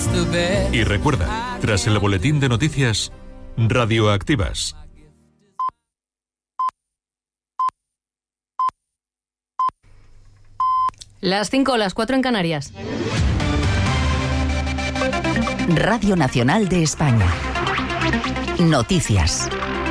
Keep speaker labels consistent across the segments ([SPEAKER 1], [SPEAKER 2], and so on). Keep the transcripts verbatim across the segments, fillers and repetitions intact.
[SPEAKER 1] Y recuerda, tras el boletín de noticias, Radioactivas.
[SPEAKER 2] Las cinco o las cuatro en Canarias.
[SPEAKER 3] Radio Nacional de España. Noticias.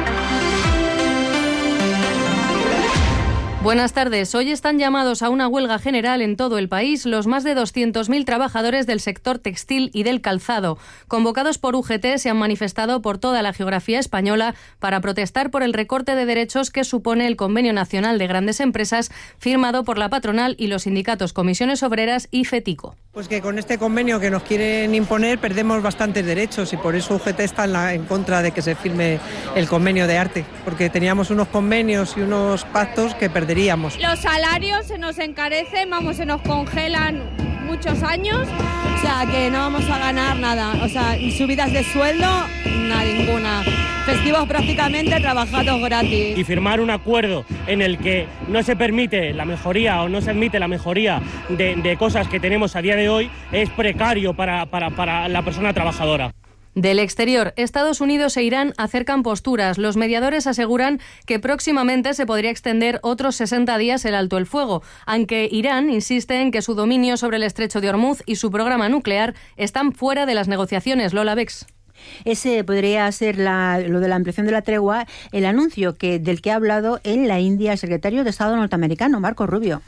[SPEAKER 2] Buenas tardes. Hoy están llamados a una huelga general en todo el país los más de doscientos mil trabajadores del sector textil y del calzado. Convocados por U G T, se han manifestado por toda la geografía española para protestar por el recorte de derechos que supone el Convenio Nacional de Grandes Empresas firmado por la patronal y los sindicatos Comisiones Obreras y FETICO.
[SPEAKER 4] Pues que con este convenio que nos quieren imponer perdemos bastantes derechos y por eso U G T está en, la, en contra de que se firme el convenio de arte, porque teníamos unos convenios y unos pactos que perdemos.
[SPEAKER 5] Los salarios se nos encarecen, vamos, se nos congelan muchos años.
[SPEAKER 6] O sea, que no vamos a ganar nada. O sea, subidas de sueldo, nada, ninguna. Festivos prácticamente trabajados gratis.
[SPEAKER 7] Y firmar un acuerdo en el que no se permite la mejoría o no se admite la mejoría de, de cosas que tenemos a día de hoy es precario para, para, para la persona trabajadora.
[SPEAKER 2] Del exterior, Estados Unidos e Irán acercan posturas. Los mediadores aseguran que próximamente se podría extender otros sesenta días el alto el fuego, aunque Irán insiste en que su dominio sobre el estrecho de Hormuz y su programa nuclear están fuera de las negociaciones. Lola Bex.
[SPEAKER 8] Ese podría ser la, lo de la ampliación de la tregua, el anuncio que del que ha hablado en la India el secretario de Estado norteamericano, Marco Rubio.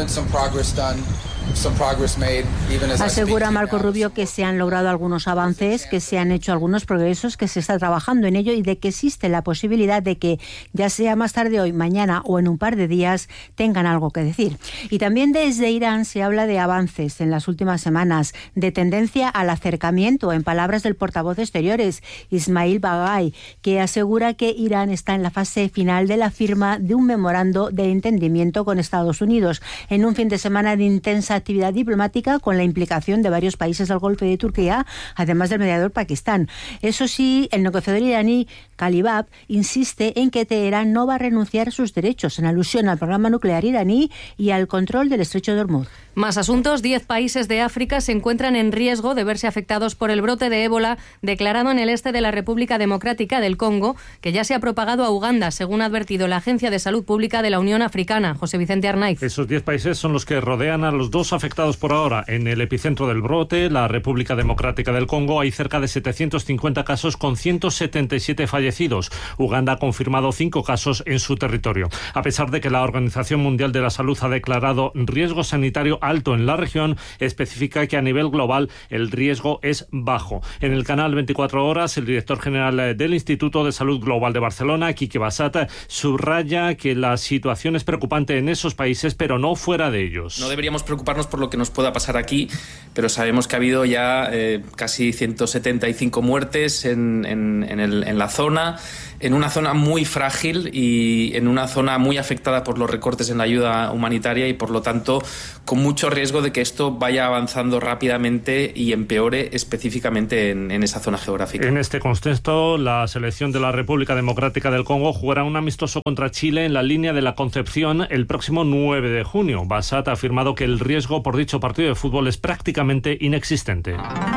[SPEAKER 8] Asegura Marco Rubio que se han logrado algunos avances, que se han hecho algunos progresos, que se está trabajando en ello y de que existe la posibilidad de que, ya sea más tarde hoy, mañana o en un par de días, tengan algo que decir. Y también desde Irán se habla de avances en las últimas semanas, de tendencia al acercamiento, en palabras del portavoz de Exteriores, Ismail Baghai, que asegura que Irán está en la fase final de la firma de un memorando de entendimiento con Estados Unidos, en un fin de semana de intensa actividad diplomática con la implicación de varios países del Golfo y de Turquía, además del mediador Pakistán. Eso sí, el negociador iraní Kalibab insiste en que Teherán no va a renunciar a sus derechos, en alusión al programa nuclear iraní y al control del estrecho de Hormuz.
[SPEAKER 2] Más asuntos. Diez países de África se encuentran en riesgo de verse afectados por el brote de ébola declarado en el este de la República Democrática del Congo, que ya se ha propagado a Uganda, según ha advertido la Agencia de Salud Pública de la Unión Africana. José Vicente Arnaiz.
[SPEAKER 9] Esos diez países son los que rodean a los dos afectados por ahora. En el epicentro del brote, la República Democrática del Congo, hay cerca de setecientos cincuenta casos con ciento setenta y siete fallecidos. Uganda ha confirmado cinco casos en su territorio. A pesar de que la Organización Mundial de la Salud ha declarado riesgo sanitario alto en la región, especifica que a nivel global el riesgo es bajo. En el canal veinticuatro horas, el director general del Instituto de Salud Global de Barcelona, Quique Bassat, subraya que la situación es preocupante en esos países, pero no fuera de ellos.
[SPEAKER 10] No deberíamos preocuparnos por lo que nos pueda pasar aquí, pero sabemos que ha habido ya eh, casi ciento setenta y cinco muertes en, en, en, el, en la zona, en una zona muy frágil y en una zona muy afectada por los recortes en la ayuda humanitaria y, por lo tanto, con mucho riesgo de que esto vaya avanzando rápidamente y empeore específicamente en, en esa zona geográfica.
[SPEAKER 9] En este contexto, la selección de la República Democrática del Congo jugará un amistoso contra Chile en la línea de la Concepción el próximo nueve de junio. Bassat ha afirmado que el riesgo por dicho partido de fútbol es prácticamente inexistente.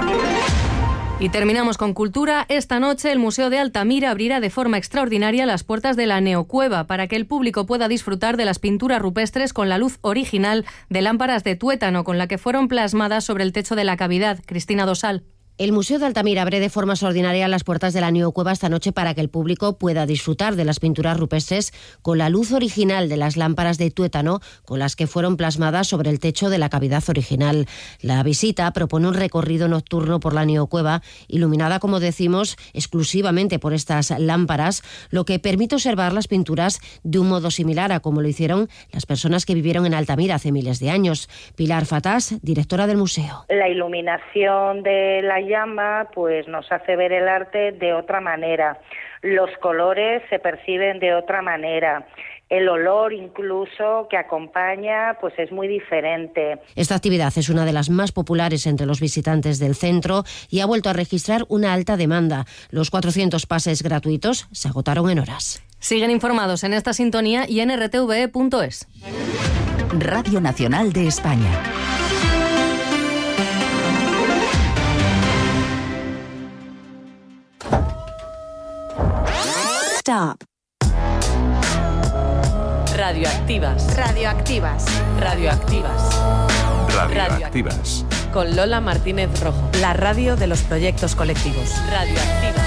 [SPEAKER 2] Y terminamos con cultura. Esta noche el Museo de Altamira abrirá de forma extraordinaria las puertas de la Neocueva para que el público pueda disfrutar de las pinturas rupestres con la luz original de lámparas de tuétano con la que fueron plasmadas sobre el techo de la cavidad. Cristina Dosal.
[SPEAKER 11] El Museo de Altamira abre de forma extraordinaria las puertas de la Neocueva esta noche para que el público pueda disfrutar de las pinturas rupestres con la luz original de las lámparas de tuétano con las que fueron plasmadas sobre el techo de la cavidad original. La visita propone un recorrido nocturno por la Neocueva, iluminada, como decimos, exclusivamente por estas lámparas, lo que permite observar las pinturas de un modo similar a como lo hicieron las personas que vivieron en Altamira hace miles de años. Pilar Fatás, directora del museo.
[SPEAKER 12] La iluminación de la llama pues nos hace ver el arte de otra manera. Los colores se perciben de otra manera. El olor incluso que acompaña pues es muy diferente.
[SPEAKER 11] Esta actividad es una de las más populares entre los visitantes del centro y ha vuelto a registrar una alta demanda. Los cuatrocientos pases gratuitos se agotaron en horas.
[SPEAKER 2] Siguen informados en esta sintonía y en r t v e punto es.
[SPEAKER 3] Radio Nacional de España.
[SPEAKER 13] Stop.
[SPEAKER 14] Radioactivas.
[SPEAKER 15] Radioactivas.
[SPEAKER 14] Radioactivas.
[SPEAKER 1] Radioactivas.
[SPEAKER 14] Con Lola Martínez Rojo. La radio de los proyectos colectivos. Radioactivas.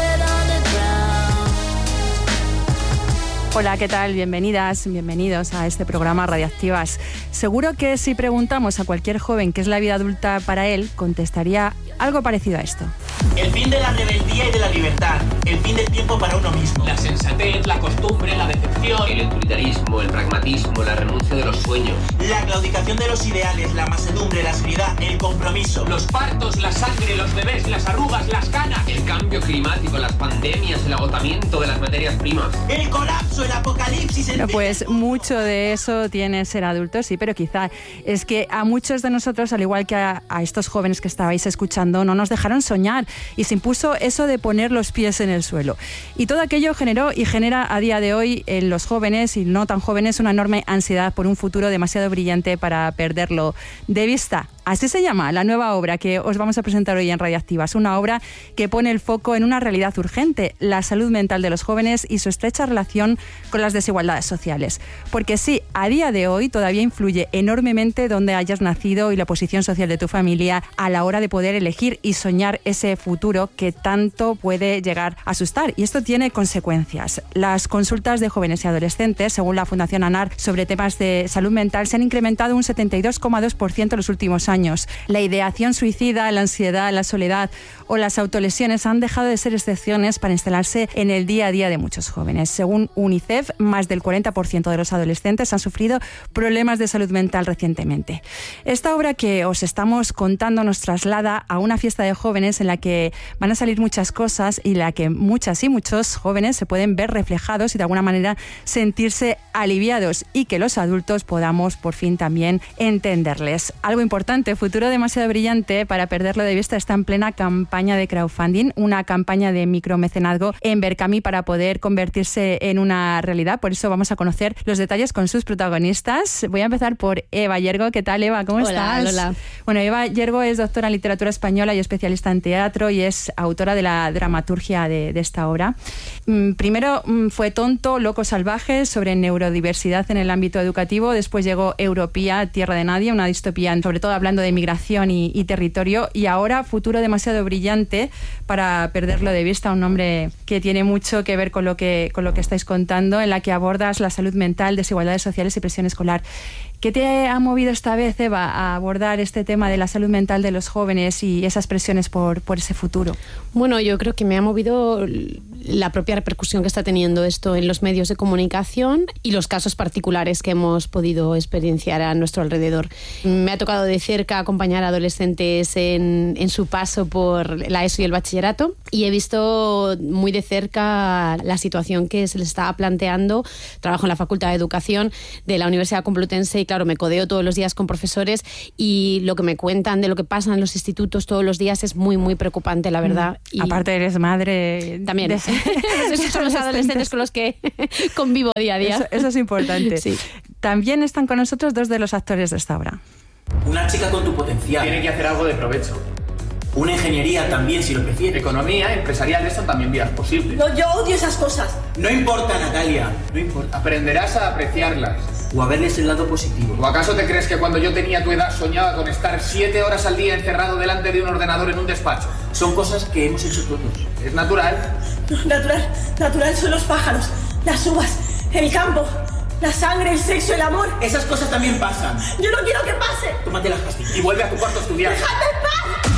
[SPEAKER 16] Hola, ¿qué tal? Bienvenidas, bienvenidos a este programa Radioactivas. Seguro que si preguntamos a cualquier joven qué es la vida adulta para él, contestaría algo parecido a esto.
[SPEAKER 17] El fin de la rebeldía y de la libertad. El fin del tiempo para uno mismo.
[SPEAKER 18] La sensatez, la costumbre, la decepción.
[SPEAKER 19] El utilitarismo, el pragmatismo, la renuncia de los sueños.
[SPEAKER 17] La claudicación de los ideales, la mansedumbre, la seriedad, el compromiso.
[SPEAKER 18] Los partos, la sangre, los bebés, las arrugas, las canas.
[SPEAKER 19] El cambio climático, las pandemias, el agotamiento de las materias primas.
[SPEAKER 17] El colapso, el apocalipsis. El...
[SPEAKER 16] Bueno, pues mucho de eso tiene ser adulto, sí, pero quizá es que a muchos de nosotros, al igual que a, a estos jóvenes que estabais escuchando, no nos dejaron soñar y se impuso eso de poner los pies en el suelo. Y todo aquello generó y genera a día de hoy en los jóvenes y no tan jóvenes una enorme ansiedad por un futuro demasiado brillante para perderlo de vista. Así se llama la nueva obra que os vamos a presentar hoy en Radioactivas, una obra que pone el foco en una realidad urgente, la salud mental de los jóvenes y su estrecha relación con las desigualdades sociales. Porque sí, a día de hoy todavía influye enormemente dónde hayas nacido y la posición social de tu familia a la hora de poder elegir y soñar ese futuro que tanto puede llegar a asustar. Y esto tiene consecuencias. Las consultas de jóvenes y adolescentes, según la Fundación ANAR, sobre temas de salud mental se han incrementado un setenta y dos coma dos por ciento en los últimos años. La ideación suicida, la ansiedad, la soledad o las autolesiones han dejado de ser excepciones para instalarse en el día a día de muchos jóvenes. Según UNICEF, más del cuarenta por ciento de los adolescentes han sufrido problemas de salud mental recientemente. Esta obra que os estamos contando nos traslada a una fiesta de jóvenes en la que van a salir muchas cosas y en la que muchas y muchos jóvenes se pueden ver reflejados y de alguna manera sentirse aliviados y que los adultos podamos por fin también entenderles. Algo importante, Futuro demasiado brillante para perderlo de vista está en plena campaña de crowdfunding, una campaña de micromecenazgo en Berkami para poder convertirse en una realidad. Por eso vamos a conocer los detalles con sus protagonistas. Voy a empezar por Eva Yergo. ¿Qué tal, Eva? ¿Cómo
[SPEAKER 20] Hola,
[SPEAKER 16] estás?
[SPEAKER 20] Lola.
[SPEAKER 16] Bueno, Eva Yergo es doctora en literatura española y especialista en teatro y es autora de la dramaturgia de, de esta obra. Primero fue Tonto, Locos Salvajes, sobre neurodiversidad en el ámbito educativo. Después llegó Europía, Tierra de Nadie, una distopía sobre todo hablando de migración y, y territorio. Y ahora Futuro demasiado brillante para perderlo de vista, un nombre que tiene mucho que ver con lo que, con lo que estáis contando, en la que abordas la salud mental, desigualdades sociales y presión escolar. ¿Qué te ha movido esta vez, Eva, a abordar este tema de la salud mental de los jóvenes y esas presiones por, por ese futuro?
[SPEAKER 20] Bueno, yo creo que me ha movido la propia repercusión que está teniendo esto en los medios de comunicación y los casos particulares que hemos podido experienciar a nuestro alrededor. Me ha tocado de cerca acompañar a adolescentes en, en su paso por la ESO y el bachillerato y he visto muy de cerca la situación que se les estaba planteando. Trabajo en la Facultad de Educación de la Universidad Complutense y claro, me codeo todos los días con profesores y lo que me cuentan de lo que pasa en los institutos todos los días es muy, muy preocupante, la verdad.
[SPEAKER 16] Mm. Y aparte eres madre...
[SPEAKER 20] También. De... Esos son los adolescentes con los que convivo día a día.
[SPEAKER 16] Eso, eso es importante.
[SPEAKER 20] Sí.
[SPEAKER 16] También están con nosotros dos de los actores de esta obra.
[SPEAKER 17] Una chica con tu potencial.
[SPEAKER 18] Tiene que hacer algo de provecho.
[SPEAKER 17] Una ingeniería también, si lo prefiere.
[SPEAKER 18] Economía, empresarial, eso también vías posibles.
[SPEAKER 21] No, yo odio esas cosas.
[SPEAKER 17] No importa, Natalia, no importa.
[SPEAKER 18] Aprenderás a apreciarlas.
[SPEAKER 17] O a verles el lado positivo.
[SPEAKER 18] ¿O acaso te crees que cuando yo tenía tu edad soñaba con estar siete horas al día encerrado delante de un ordenador en un despacho?
[SPEAKER 17] Son cosas que hemos hecho todos.
[SPEAKER 18] Es natural.
[SPEAKER 21] No, natural, natural son los pájaros, las uvas, el campo, la sangre, el sexo, el amor.
[SPEAKER 17] Esas cosas también pasan.
[SPEAKER 21] Yo no quiero que pase.
[SPEAKER 17] Tómate las pastillas.
[SPEAKER 18] Y vuelve a tu cuarto a estudiar.
[SPEAKER 21] ¡Déjame en paz!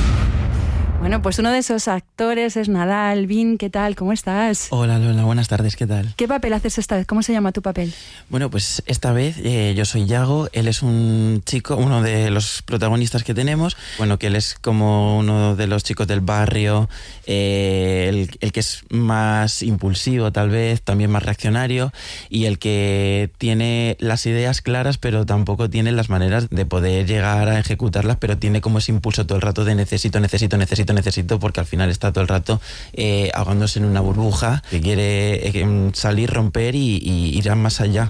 [SPEAKER 16] Bueno, pues uno de esos actores es Nadal. Vin, ¿qué tal? ¿Cómo estás?
[SPEAKER 22] Hola, Lola, buenas tardes, ¿qué tal?
[SPEAKER 16] ¿Qué papel haces esta vez? ¿Cómo se llama tu papel?
[SPEAKER 22] Bueno, pues esta vez eh, yo soy Yago, él es un chico, uno de los protagonistas que tenemos, bueno, que él es como uno de los chicos del barrio, eh, el, el que es más impulsivo tal vez, también más reaccionario, y el que tiene las ideas claras, pero tampoco tiene las maneras de poder llegar a ejecutarlas, pero tiene como ese impulso todo el rato de necesito, necesito, necesito, necesito, porque al final está todo el rato eh, ahogándose en una burbuja que quiere eh, salir, romper y, y ir más allá.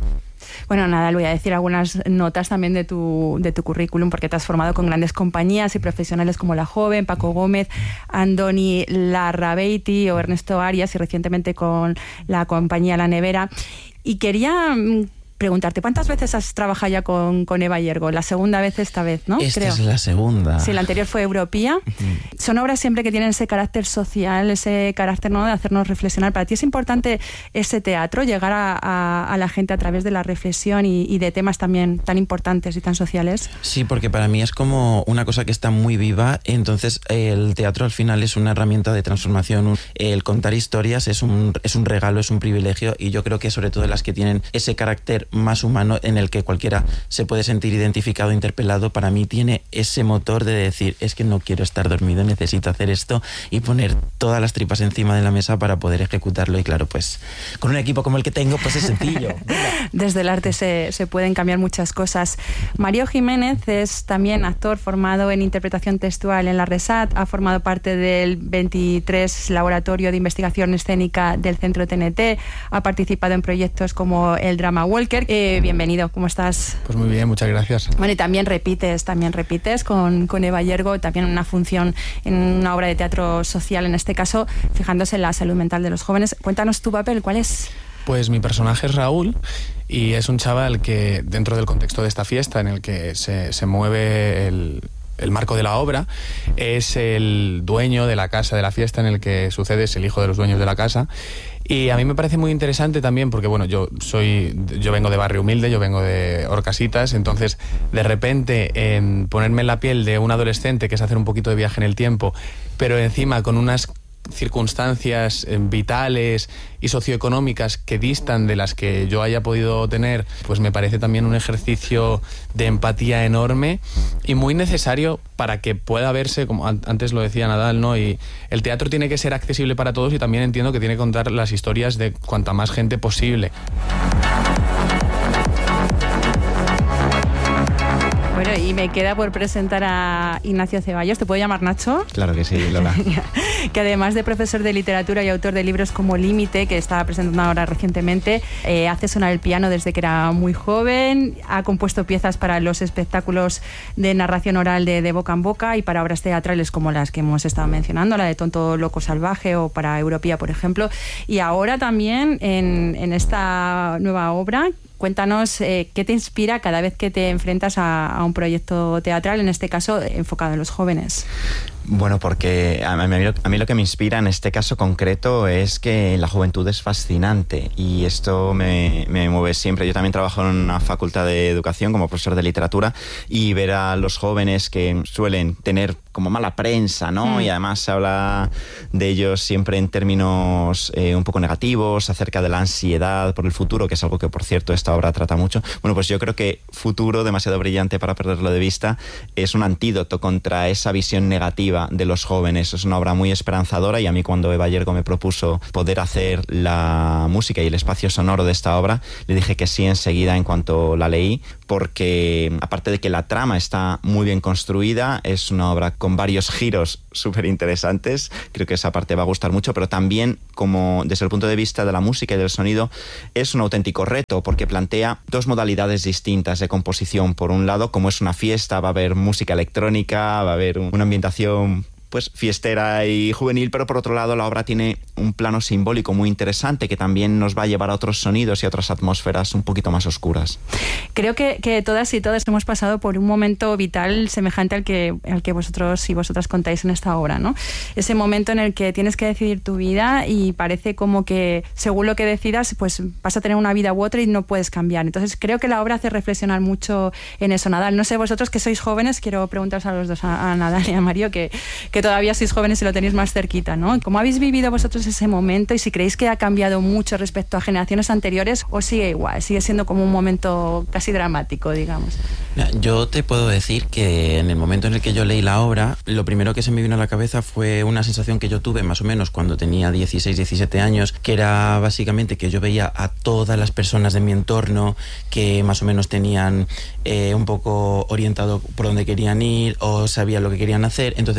[SPEAKER 16] Bueno, nada, le voy a decir algunas notas también de tu, de tu currículum, porque te has formado con grandes compañías y profesionales como La Joven, Paco Gómez, Andoni Larrabeiti o Ernesto Arias, y recientemente con la compañía La Nevera. Y quería preguntarte, ¿cuántas veces has trabajado ya con, con Eva Yergo? La segunda vez esta vez, ¿no?
[SPEAKER 22] Esta
[SPEAKER 16] Creo.
[SPEAKER 22] es la segunda.
[SPEAKER 16] Sí, la anterior fue Europea. Uh-huh. Son obras siempre que tienen ese carácter social, ese carácter, ¿no?, de hacernos reflexionar. ¿Para ti es importante ese teatro, llegar a, a, a la gente a través de la reflexión y, y de temas también tan importantes y tan sociales?
[SPEAKER 22] Sí, porque para mí es como una cosa que está muy viva. Entonces el teatro al final es una herramienta de transformación. El contar historias es un, es un regalo, es un privilegio, y yo creo que sobre todo las que tienen ese carácter más humano en el que cualquiera se puede sentir identificado, interpelado, para mí tiene ese motor de decir, es que no quiero estar dormido, necesito hacer esto y poner todas las tripas encima de la mesa para poder ejecutarlo. Y claro, pues con un equipo como el que tengo, pues es sencillo.
[SPEAKER 16] Desde el arte se, se pueden cambiar muchas cosas. Mario Jiménez es también actor formado en interpretación textual en la RESAT, ha formado parte del veintitrés Laboratorio de Investigación Escénica del Centro T N T, ha participado en proyectos como el Drama Walker. Eh, bienvenido, ¿cómo estás?
[SPEAKER 13] Pues muy bien, muchas gracias.
[SPEAKER 16] Bueno, y también repites, también repites con, con Eva Yergo, también una función en una obra de teatro social, en este caso fijándose en la salud mental de los jóvenes. Cuéntanos tu papel, ¿cuál es?
[SPEAKER 13] Pues mi personaje es Raúl y es un chaval que, dentro del contexto de esta fiesta en el que se, se mueve el... el marco de la obra, es el dueño de la casa de la fiesta en el que sucede, es el hijo de los dueños de la casa. Y a mí me parece muy interesante también porque, bueno, yo soy yo vengo de barrio humilde, yo vengo de Orcasitas, entonces de repente eh, ponerme en la piel de un adolescente, que es hacer un poquito de viaje en el tiempo, pero encima con unas circunstancias eh, vitales y socioeconómicas que distan de las que yo haya podido tener, pues me parece también un ejercicio de empatía enorme y muy necesario para que pueda verse, como antes lo decía Nadal, ¿no? Y el teatro tiene que ser accesible para todos, y también entiendo que tiene que contar las historias de cuanta más gente posible.
[SPEAKER 16] Bueno, y me queda por presentar a Ignacio Ceballos. ¿Te puedo llamar Nacho?
[SPEAKER 15] Claro que sí, Lola.
[SPEAKER 16] Que además de profesor de literatura y autor de libros como Límite, que estaba presentando ahora recientemente, eh, hace sonar el piano desde que era muy joven, ha compuesto piezas para los espectáculos de narración oral de, de boca en boca y para obras teatrales como las que hemos estado mencionando, la de Tonto Loco Salvaje o para Europea, por ejemplo. Y ahora también en, en esta nueva obra, cuéntanos eh, qué te inspira cada vez que te enfrentas a, a un proyecto teatral, en este caso enfocado en los jóvenes.
[SPEAKER 15] Bueno, porque a mí, a mí lo que me inspira en este caso concreto es que la juventud es fascinante y esto me, me mueve siempre. Yo también trabajo en una facultad de educación como profesor de literatura, y ver a los jóvenes que suelen tener como mala prensa, ¿no? Mm. Y además se habla de ellos siempre en términos eh, un poco negativos, acerca de la ansiedad por el futuro, que es algo que, por cierto, esta obra trata mucho. Bueno, pues yo creo que Futuro, demasiado brillante para perderlo de vista, es un antídoto contra esa visión negativa de los jóvenes. Es una obra muy esperanzadora, y a mí, cuando Eva Yergo me propuso poder hacer la música y el espacio sonoro de esta obra, le dije que sí enseguida en cuanto la leí, porque aparte de que la trama está muy bien construida, es una obra con varios giros súper interesantes. Creo que esa parte va a gustar mucho, pero también, como desde el punto de vista de la música y del sonido, es un auténtico reto, porque plantea dos modalidades distintas de composición. Por un lado, como es una fiesta, va a haber música electrónica, va a haber una ambientación pues fiestera y juvenil, pero por otro lado la obra tiene un plano simbólico muy interesante que también nos va a llevar a otros sonidos y a otras atmósferas un poquito más oscuras.
[SPEAKER 16] Creo que, que todas y todas hemos pasado por un momento vital semejante al que, al que vosotros y vosotras contáis en esta obra, ¿no? Ese momento en el que tienes que decidir tu vida y parece como que según lo que decidas, pues vas a tener una vida u otra y no puedes cambiar. Entonces creo que la obra hace reflexionar mucho en eso. Nadal, no sé, vosotros que sois jóvenes, quiero preguntaros a los dos, a, a Nadal y a Mario, que, que todavía sois jóvenes y lo tenéis más cerquita, ¿no? ¿Cómo habéis vivido vosotros ese momento y si creéis que ha cambiado mucho respecto a generaciones anteriores o sigue igual, sigue siendo como un momento casi dramático, digamos?
[SPEAKER 22] Yo te puedo decir que en el momento en el que yo leí la obra, lo primero que se me vino a la cabeza fue una sensación que yo tuve más o menos cuando tenía dieciséis, diecisiete años, que era básicamente que yo veía a todas las personas de mi entorno que más o menos tenían eh, un poco orientado por dónde querían ir o sabían lo que querían hacer. Entonces, claro, yo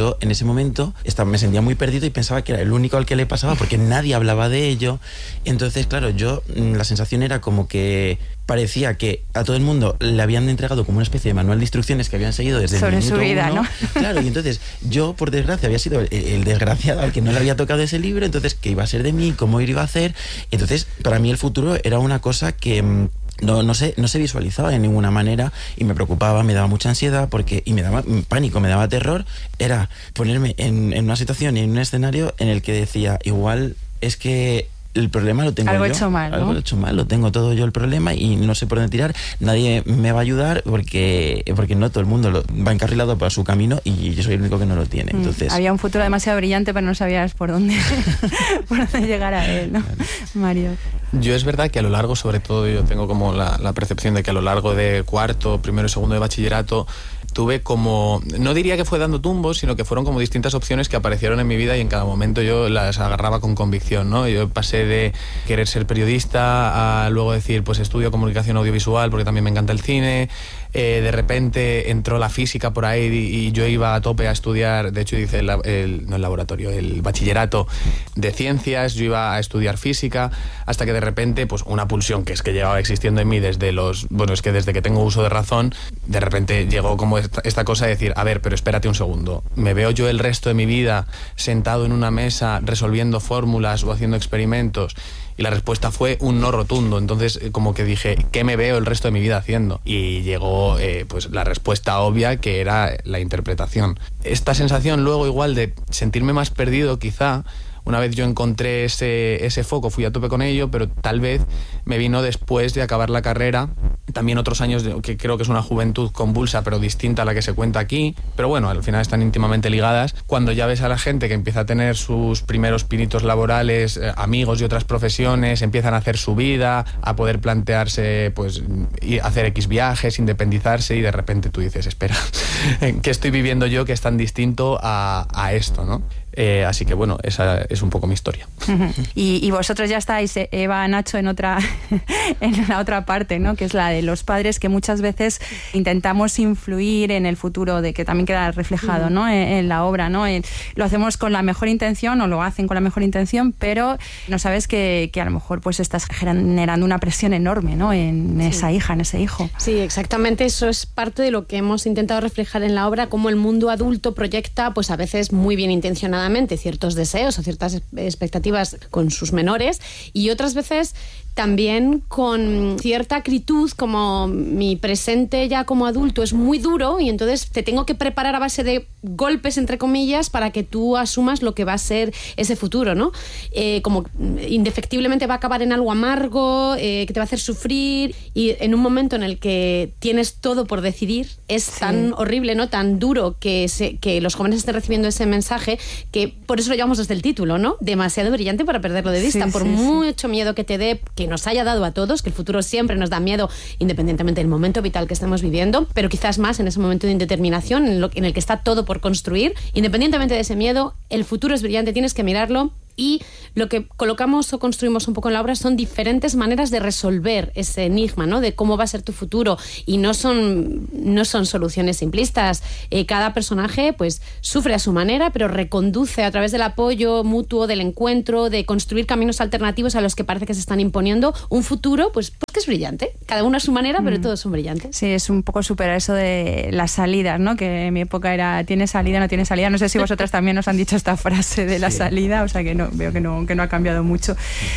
[SPEAKER 22] yo en ese momento estaba, me sentía muy perdido y pensaba que era el único al que le pasaba porque nadie hablaba de ello. Entonces, claro, yo la sensación era como que parecía que a todo el mundo le habían entregado como una especie de manual de instrucciones que habían seguido desde
[SPEAKER 16] sobre
[SPEAKER 22] el minuto
[SPEAKER 16] su vida,
[SPEAKER 22] uno.
[SPEAKER 16] ¿no?
[SPEAKER 22] Claro, y entonces yo, por desgracia, había sido el, el desgraciado al que no le había tocado ese libro. Entonces, ¿qué iba a ser de mí? ¿Cómo iba a hacer? Entonces, para mí el futuro era una cosa que no, no, se, no se visualizaba de ninguna manera y me preocupaba, me daba mucha ansiedad porque y me daba pánico, me daba terror. Era ponerme en, en una situación y en un escenario en el que decía, igual es que el problema lo tengo
[SPEAKER 16] algo
[SPEAKER 22] yo.
[SPEAKER 16] hecho mal, ¿no?
[SPEAKER 22] Algo hecho mal, lo tengo todo yo el problema y no sé por dónde tirar. Nadie me va a ayudar porque porque no todo el mundo lo, va encarrilado por su camino y yo soy el único que no lo tiene. Entonces,
[SPEAKER 16] mm, había un futuro demasiado brillante, pero no sabías por dónde, por dónde llegar a él, ¿no? Mario.
[SPEAKER 13] Yo es verdad que a lo largo, sobre todo, yo tengo como la, la percepción de que a lo largo de cuarto, primero y segundo de bachillerato, tuve como, no diría que fue dando tumbos, sino que fueron como distintas opciones que aparecieron en mi vida y en cada momento yo las agarraba con convicción, ¿no? Yo pasé de querer ser periodista a luego decir, pues estudio comunicación audiovisual porque también me encanta el cine. Eh, de repente entró la física por ahí y, y yo iba a tope a estudiar, de hecho hice el, el, no el laboratorio, el bachillerato de ciencias, yo iba a estudiar física, hasta que de repente, pues una pulsión que es que llevaba existiendo en mí desde los, bueno, es que desde que tengo uso de razón, de repente llegó como esta, esta cosa de decir, a ver, pero espérate un segundo, ¿me veo yo el resto de mi vida sentado en una mesa resolviendo fórmulas o haciendo experimentos? Y la respuesta fue un no rotundo. Entonces, como que dije, ¿qué me veo el resto de mi vida haciendo? Y llegó eh, pues la respuesta obvia, que era la interpretación. Esta sensación luego igual de sentirme más perdido, quizá, una vez yo encontré ese, ese foco, fui a tope con ello, pero tal vez me vino después de acabar la carrera, también otros años de, que creo que es una juventud convulsa, pero distinta a la que se cuenta aquí, pero bueno, al final están íntimamente ligadas. Cuando ya ves a la gente que empieza a tener sus primeros pinitos laborales, eh, amigos de otras profesiones, empiezan a hacer su vida, a poder plantearse, pues, y hacer X viajes, independizarse, y de repente tú dices, espera, ¿qué estoy viviendo yo que es tan distinto a, a esto, ¿no? Eh, así que bueno, esa es un poco mi historia.
[SPEAKER 16] Y, y vosotros ya estáis, Eva, Nacho, en otra en la otra parte, ¿no? Que es la de los padres, que muchas veces intentamos influir en el futuro, de que también queda reflejado, ¿no? en, en la obra, ¿no? En, lo hacemos con la mejor intención, o lo hacen con la mejor intención, pero no sabes que, que a lo mejor pues estás generando una presión enorme, ¿no? En sí. esa hija, en ese hijo.
[SPEAKER 20] Sí, exactamente, eso es parte de lo que hemos intentado reflejar en la obra, cómo el mundo adulto proyecta, pues a veces muy bien intencionado, ciertos deseos o ciertas expectativas con sus menores, y otras veces también con cierta acritud, como mi presente ya como adulto es muy duro y entonces te tengo que preparar a base de golpes, entre comillas, para que tú asumas lo que va a ser ese futuro, ¿no? Eh, como indefectiblemente va a acabar en algo amargo, eh, que te va a hacer sufrir, y en un momento en el que tienes todo por decidir, es sí. tan horrible, ¿no? Tan duro que, se, que los jóvenes estén recibiendo ese mensaje, que por eso lo llamamos desde el título, ¿no? Demasiado brillante para perderlo de vista, sí, por sí, mucho sí. miedo que te dé, que nos haya dado a todos, que el futuro siempre nos da miedo independientemente del momento vital que estamos viviendo, pero quizás más en ese momento de indeterminación en, lo, en el que está todo por construir. Independientemente de ese miedo, el futuro es brillante, tienes que mirarlo. Y lo que colocamos o construimos un poco en la obra son diferentes maneras de resolver ese enigma, ¿no? De cómo va a ser tu futuro, y no son, no son soluciones simplistas. Eh, cada personaje pues sufre a su manera, pero reconduce a través del apoyo mutuo, del encuentro, de construir caminos alternativos a los que parece que se están imponiendo un futuro pues, pues que es brillante. Cada uno a su manera, pero mm. todos son brillantes.
[SPEAKER 16] Sí, es un poco superar eso de las salidas, ¿no? Que en mi época era ¿tiene salida, no tiene salida? No sé si vosotras también os han dicho esta frase de la sí. salida, o sea que no, veo que no, que no ha cambiado mucho.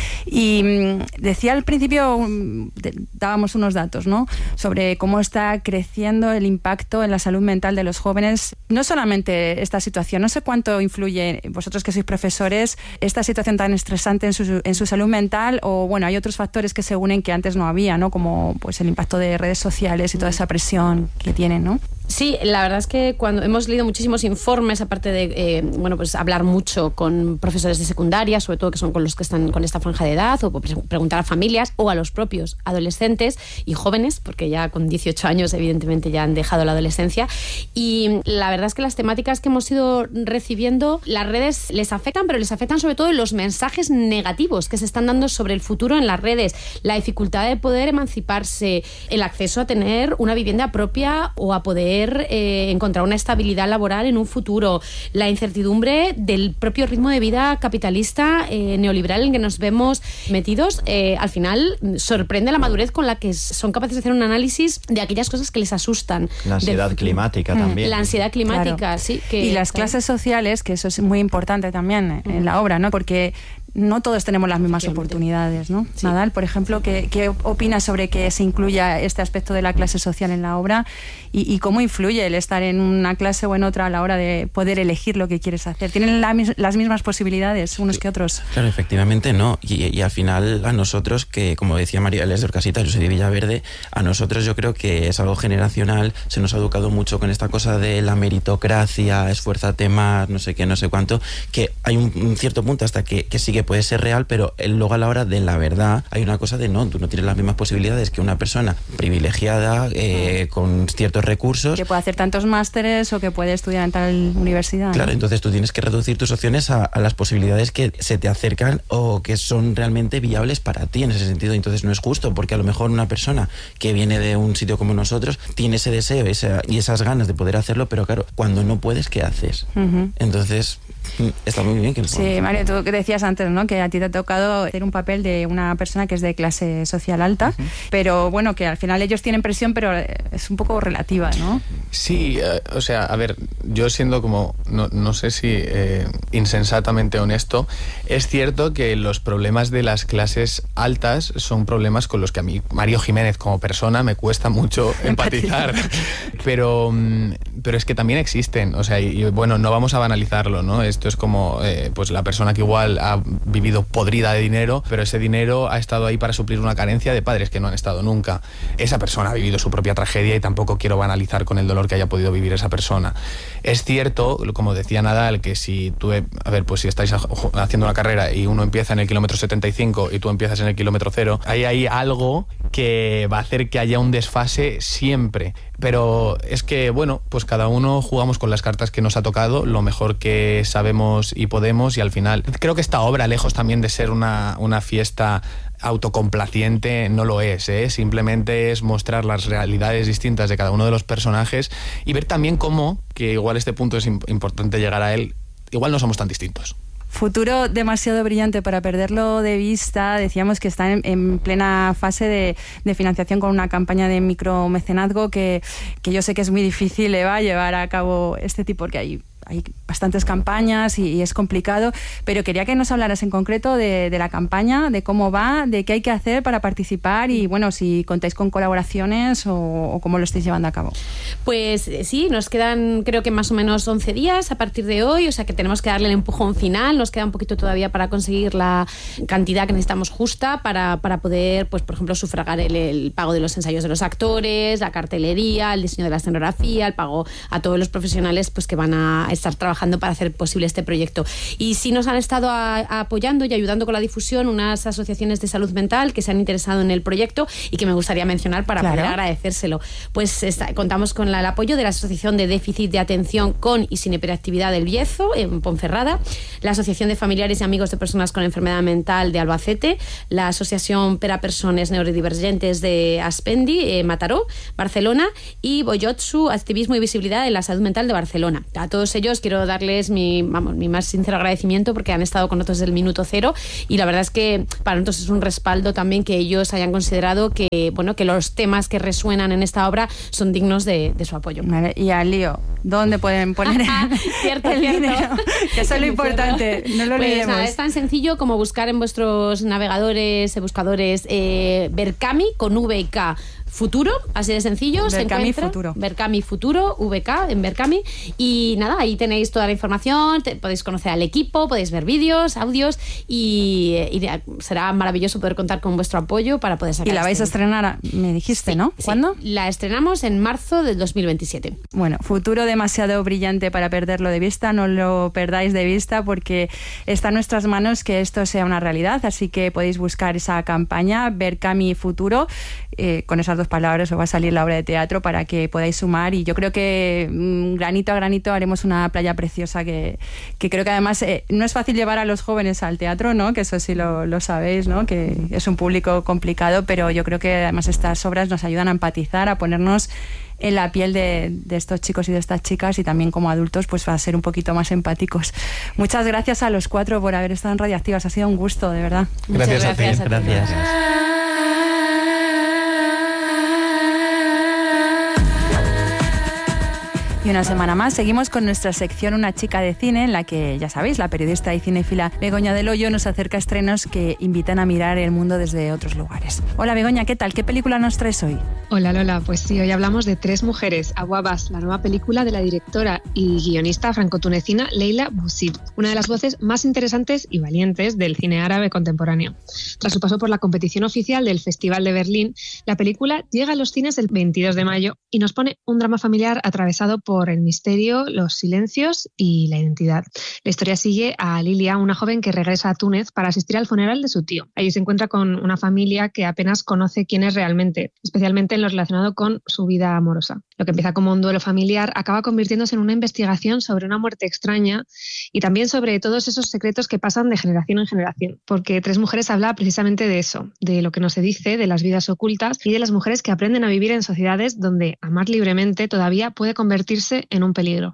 [SPEAKER 16] Y mmm, decía al principio, um, dábamos unos datos, ¿no? Sobre cómo está creciendo el impacto en la salud mental de los jóvenes. No solamente esta situación, no sé cuánto influye, vosotros que sois profesores, esta situación tan estresante en su, en su salud mental, o bueno, hay otros factores que se unen que antes no había, ¿no? Como pues el impacto de redes sociales y toda esa presión que tienen, ¿no?
[SPEAKER 20] Sí, la verdad es que cuando hemos leído muchísimos informes, aparte de eh, bueno, pues hablar mucho con profesores de secundaria, sobre todo que son con los que están con esta franja de edad, o preguntar a familias o a los propios adolescentes y jóvenes, porque ya con dieciocho años evidentemente ya han dejado la adolescencia, y la verdad es que las temáticas que hemos ido recibiendo, las redes les afectan, pero les afectan sobre todo los mensajes negativos que se están dando sobre el futuro en las redes, la dificultad de poder emanciparse, el acceso a tener una vivienda propia o a poder poder eh, encontrar una estabilidad laboral en un futuro, la incertidumbre del propio ritmo de vida capitalista eh, neoliberal en que nos vemos metidos, eh, al final sorprende la madurez con la que son capaces de hacer un análisis de aquellas cosas que les asustan.
[SPEAKER 15] La ansiedad
[SPEAKER 20] de,
[SPEAKER 15] climática mm. también.
[SPEAKER 20] La ansiedad climática, claro. sí. Que,
[SPEAKER 16] y las
[SPEAKER 20] claro.
[SPEAKER 16] clases sociales, que eso es muy importante también en mm. la obra, ¿no? Porque no todos tenemos las mismas oportunidades, ¿no? Sí. Nadal, por ejemplo, ¿qué, ¿qué opinas sobre que se incluya este aspecto de la clase social en la obra y, y cómo influye el estar en una clase o en otra a la hora de poder elegir lo que quieres hacer? ¿Tienen la, las mismas posibilidades unos que otros?
[SPEAKER 22] Claro, efectivamente no. Y, y al final a nosotros, que como decía María Ángeles de Orcasita, yo soy de Villaverde, a nosotros yo creo que es algo generacional, se nos ha educado mucho con esta cosa de la meritocracia, esfuérzate más, no sé qué, no sé cuánto, que hay un, un cierto punto hasta que, que sí que puede ser real, pero luego a la hora de la verdad hay una cosa de no, tú no tienes las mismas posibilidades que una persona privilegiada eh, con ciertos recursos.
[SPEAKER 16] Que puede hacer tantos másteres o que puede estudiar en tal universidad.
[SPEAKER 22] Claro,
[SPEAKER 16] ¿no?
[SPEAKER 22] Entonces tú tienes que reducir tus opciones a, a las posibilidades que se te acercan o que son realmente viables para ti en ese sentido. Entonces no es justo, porque a lo mejor una persona que viene de un sitio como nosotros tiene ese deseo esa, y esas ganas de poder hacerlo, pero claro, cuando no puedes, ¿qué haces? Uh-huh. Entonces está muy bien que lo
[SPEAKER 16] Sí, Mario, tú que decías antes, ¿no? Que a ti te ha tocado hacer un papel de una persona que es de clase social alta, uh-huh. pero bueno, que al final ellos tienen presión, pero es un poco relativa, ¿no?
[SPEAKER 13] Sí, eh, o sea, a ver, yo siendo como, no, no sé si eh, insensatamente honesto, es cierto que los problemas de las clases altas son problemas con los que a mí, Mario Jiménez, como persona, me cuesta mucho empatizar, pero, pero es que también existen, o sea, y, y bueno, no vamos a banalizarlo, ¿no? Esto es como eh, pues la persona que igual ha vivido podrida de dinero, pero ese dinero ha estado ahí para suplir una carencia de padres que no han estado nunca. Esa persona ha vivido su propia tragedia y tampoco quiero banalizar con el dolor que haya podido vivir esa persona. Es cierto, como decía Nadal, que si tú, a ver, pues si estáis haciendo una carrera y uno empieza en el kilómetro setenta y cinco y tú empiezas en el kilómetro cero, hay ahí algo que va a hacer que haya un desfase siempre. Pero es que, bueno, pues cada uno jugamos con las cartas que nos ha tocado, lo mejor que sabemos y podemos, y al final creo que esta obra, lejos también de ser una, una fiesta autocomplaciente, no lo es, ¿eh? Simplemente es mostrar las realidades distintas de cada uno de los personajes y ver también cómo, que igual este punto es importante llegar a él, igual no somos tan distintos.
[SPEAKER 16] Futuro demasiado brillante para perderlo de vista. Decíamos que está en, en plena fase de, de financiación con una campaña de micromecenazgo que, que yo sé que es muy difícil, Eva, llevar a cabo este tipo, porque hay hay bastantes campañas y, y es complicado, pero quería que nos hablaras en concreto de, de la campaña, de cómo va, de qué hay que hacer para participar y, bueno, si contáis con colaboraciones o, o cómo lo estáis llevando a cabo.
[SPEAKER 20] Pues sí, nos quedan creo que más o menos once días a partir de hoy, o sea que tenemos que darle el empujón final, nos queda un poquito todavía para conseguir la cantidad que necesitamos justa para, para poder, pues por ejemplo, sufragar el, el pago de los ensayos de los actores, la cartelería, el diseño de la escenografía, el pago a todos los profesionales pues que van a estar trabajando para hacer posible este proyecto. Y sí nos han estado a, a apoyando y ayudando con la difusión unas asociaciones de salud mental que se han interesado en el proyecto y que me gustaría mencionar para claro. poder agradecérselo. Pues está, contamos con la, el apoyo de la Asociación de Déficit de Atención con y sin Hiperactividad del Bierzo, en Ponferrada, la Asociación de Familiares y Amigos de Personas con Enfermedad Mental de Albacete, la Asociación per a Persones Neurodivergentes de Aspendi, eh, Mataró, Barcelona, y Boyotsu, Activismo y Visibilidad en la Salud Mental de Barcelona. A todos ellos quiero darles mi, vamos, mi más sincero agradecimiento porque han estado con nosotros desde el minuto cero y la verdad es que para nosotros es un respaldo también que ellos hayan considerado que, bueno, que los temas que resuenan en esta obra son dignos de, de su apoyo.
[SPEAKER 16] Vale, y al lío, ¿dónde pueden poner
[SPEAKER 20] cierto,
[SPEAKER 16] el
[SPEAKER 20] cierto.
[SPEAKER 16] dinero? Que eso es lo importante, no lo
[SPEAKER 20] pues
[SPEAKER 16] olvidemos.
[SPEAKER 20] Nada, es tan sencillo como buscar en vuestros navegadores, buscadores, eh, Berkami con V y K Futuro, así de sencillo.
[SPEAKER 16] Berkami
[SPEAKER 20] se encuentra
[SPEAKER 16] Futuro.
[SPEAKER 20] Berkami Futuro, V K en Berkami. Y nada, ahí tenéis toda la información, te, podéis conocer al equipo, podéis ver vídeos, audios y, y será maravilloso poder contar con vuestro apoyo para poder sacar.
[SPEAKER 16] Y la vais
[SPEAKER 20] este...
[SPEAKER 16] a estrenar, me dijiste, sí, ¿no? ¿Cuándo?
[SPEAKER 20] Sí. La estrenamos en marzo del dos mil veintisiete.
[SPEAKER 16] Bueno, futuro demasiado brillante para perderlo de vista, no lo perdáis de vista porque está en nuestras manos que esto sea una realidad, así que podéis buscar esa campaña, Berkami Futuro, eh, con esas dos dos palabras o va a salir la obra de teatro para que podáis sumar, y yo creo que mmm, granito a granito haremos una playa preciosa que, que creo que además eh, no es fácil llevar a los jóvenes al teatro, ¿no? Que eso sí lo, lo sabéis, ¿no? Que es un público complicado, pero yo creo que además estas obras nos ayudan a empatizar, a ponernos en la piel de, de estos chicos y de estas chicas, y también como adultos pues va a ser un poquito más empáticos. Muchas gracias a los cuatro por haber estado en Radioactivas, ha sido un gusto, de verdad.
[SPEAKER 22] Gracias, gracias a ti. A ti. Gracias.
[SPEAKER 16] Y una semana más seguimos con nuestra sección Una chica de cine, en la que, ya sabéis, la periodista y cinéfila Begoña del Hoyo nos acerca a estrenos que invitan a mirar el mundo desde otros lugares. Hola Begoña, ¿qué tal? ¿Qué película nos traes hoy?
[SPEAKER 4] Hola Lola, pues sí, hoy hablamos de Tres mujeres, Abu Abbas, la nueva película de la directora y guionista franco-tunecina Leila Boussid, una de las voces más interesantes y valientes del cine árabe contemporáneo. Tras su paso por la competición oficial del Festival de Berlín, la película llega a los cines el veintidós de mayo y nos pone un drama familiar atravesado por por el misterio, los silencios y la identidad. La historia sigue a Lilia, una joven que regresa a Túnez para asistir al funeral de su tío. Allí se encuentra con una familia que apenas conoce quién es realmente, especialmente en lo relacionado con su vida amorosa. Lo que empieza como un duelo familiar acaba convirtiéndose en una investigación sobre una muerte extraña y también sobre todos esos secretos que pasan de generación en generación. Porque Tres mujeres habla precisamente de eso, de lo que no se dice, de las vidas ocultas y de las mujeres que aprenden a vivir en sociedades donde amar libremente todavía puede convertirse en un peligro.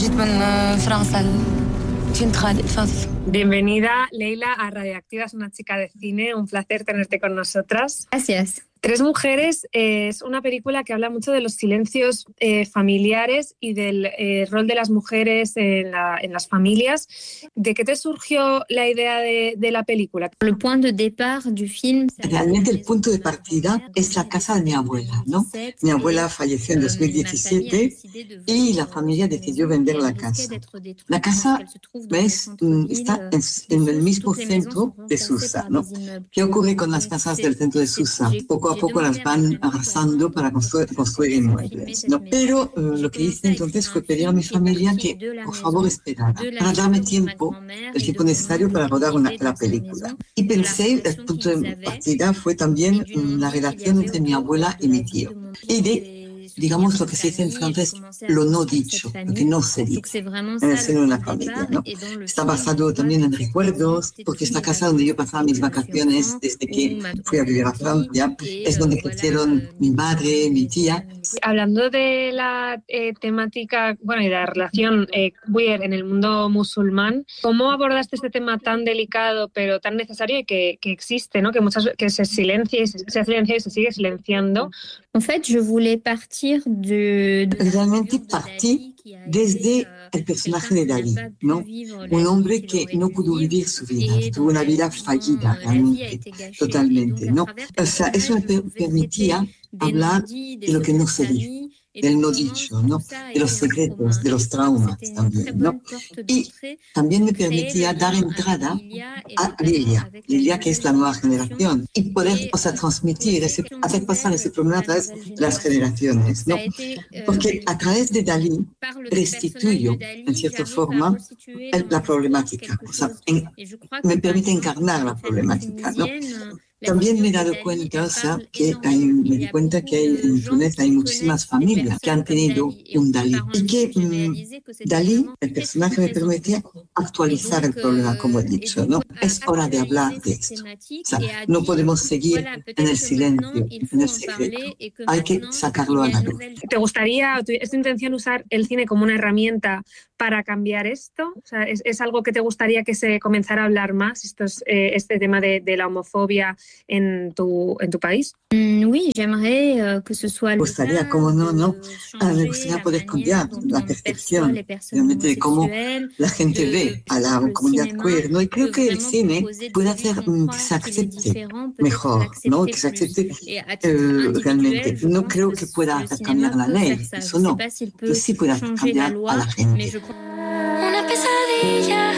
[SPEAKER 5] Bienvenida, Leila, a Radioactivas, una chica de cine. Un placer tenerte con nosotras.
[SPEAKER 23] Gracias.
[SPEAKER 5] Tres mujeres es una película que habla mucho de los silencios eh, familiares y del eh, rol de las mujeres en, la, en las familias. ¿De qué te surgió la idea de, de la película?
[SPEAKER 23] El punto de départ du film.
[SPEAKER 24] Realmente el punto de partida es la casa de mi abuela, ¿no? Mi abuela falleció en dos mil diecisiete y la familia decidió vender la casa. La casa, ¿ves? Está en, en el mismo centro de Susa, ¿no? ¿Qué ocurre con las casas del centro de Susa? Poco a poco las van arrasando para construir, construir inmuebles, ¿no? Pero uh, lo que hice entonces fue pedir a mi familia que por favor esperara para darme tiempo, el tiempo necesario para rodar una, la película. Y pensé, el punto de partida fue también um, la relación entre mi abuela y mi tío. Y de digamos lo que se dice en francés, lo no dicho, lo que no se dice en el seno de una familia, ¿no? Está basado también en recuerdos, porque esta casa donde yo pasaba mis vacaciones desde que fui a vivir a Francia, es donde crecieron mi madre, mi tía.
[SPEAKER 5] Hablando de la eh, temática, bueno, y de la relación eh, queer en el mundo musulmán, ¿cómo abordaste este tema tan delicado pero tan necesario y que, que existe, ¿no? Que muchas que se silencia y se, se silencia y se sigue silenciando?
[SPEAKER 23] En fait, je voulais partir de...
[SPEAKER 24] Realmente partí desde el personaje de Dalí, ¿no? Un hombre que no pudo vivir su vida, tuvo una vida fallida, realmente, totalmente, ¿no? O sea, eso me permitía hablar de lo que no se dice, del no dicho, ¿no? De los secretos, de los traumas también, ¿no? Y también me permitía dar entrada a Lilia, Lilia que es la nueva generación, y poder, o sea, transmitir, ese, hacer pasar ese problema a través de las generaciones, ¿no? Porque a través de Dalí restituyo, en cierta forma, la problemática, o sea, en, me permite encarnar la problemática, ¿no? También me he dado cuenta, o sea, que hay, me di cuenta que hay, en Túnez hay muchísimas familias que han tenido un Dalí y que mmm, Dalí, el personaje, me permitía actualizar el problema, como he dicho, ¿no? Es hora de hablar de esto. O sea, no podemos seguir en el silencio, en el secreto. Hay que sacarlo a la luz.
[SPEAKER 5] ¿Te gustaría, es tu intención usar el cine como una herramienta para cambiar esto? O sea, ¿es, es algo que te gustaría que se comenzara a hablar más, esto es, eh, este tema de, de la homofobia en tu, en tu país?
[SPEAKER 23] Oui, j'aimerais que ce soit.
[SPEAKER 24] Me gustaría, cómo no, no. Ah, me gustaría poder cambiar la percepción realmente de cómo la gente ve a la comunidad queer, ¿no? Y creo que el cine puede hacer que se acepte mejor, ¿no? Que se acepte eh, realmente. No creo que pueda hacer cambiar la ley, eso no, pero sí puede hacer cambiar a la gente.
[SPEAKER 23] Una pesadilla.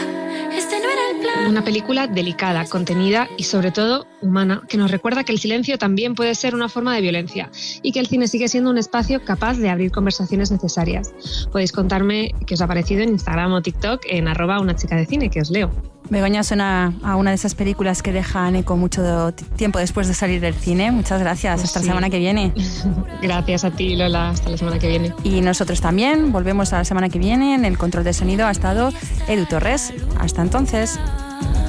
[SPEAKER 4] Una película delicada, contenida y sobre todo humana, que nos recuerda que el silencio también puede ser una forma de violencia y que el cine sigue siendo un espacio capaz de abrir conversaciones necesarias. Podéis contarme qué os ha parecido en Instagram o TikTok en arroba una chica de cine, que os leo.
[SPEAKER 16] Begoña suena a una de esas películas que dejan eco mucho tiempo después de salir del cine. Muchas gracias.
[SPEAKER 4] Pues
[SPEAKER 16] hasta
[SPEAKER 4] sí.
[SPEAKER 16] la semana que viene.
[SPEAKER 4] Gracias a ti, Lola. Hasta la semana que viene.
[SPEAKER 16] Y nosotros también. Volvemos a la semana que viene. En el control de sonido ha estado Edu Torres. Hasta entonces.